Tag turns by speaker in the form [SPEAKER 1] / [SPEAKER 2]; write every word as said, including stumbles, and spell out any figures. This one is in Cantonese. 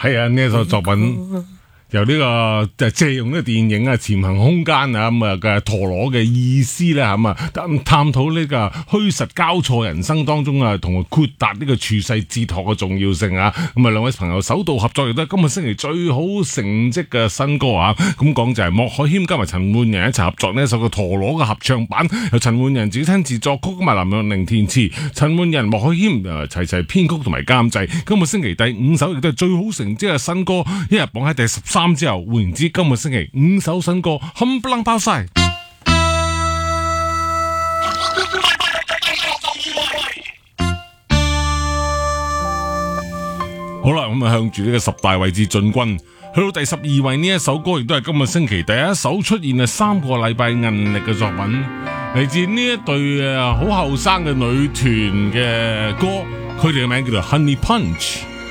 [SPEAKER 1] 係啊，呢一首作品。由呢、這個就借用呢個電影啊《潛行空間》啊咁啊嘅陀螺嘅意思咧咁啊探討呢個虛實交錯人生當中啊同豁達呢個處世哲學嘅重要性啊咁啊兩位朋友首度合作亦都係今個星期最好成績嘅新歌啊咁講就係莫海謙加埋陳奐仁一齊合作呢一首嘅陀螺嘅合唱版，由陳奐仁自己親自作曲，咁啊林若寧填詞，陳奐仁、莫海謙誒齊齊編曲同埋監製。今個星期第五首亦都係最好成績嘅新歌，一日榜喺第十三之後，換言之，今個星期五首新歌冚唪唥包晒。好啦，咁啊向住呢個十大位置進軍，去到第十二位呢一首歌，亦都係今個星期第一首出現係三個禮拜韌力嘅作品，嚟自呢一隊誒好後生嘅女團嘅歌，佢哋嘅名叫做 Honey Punch。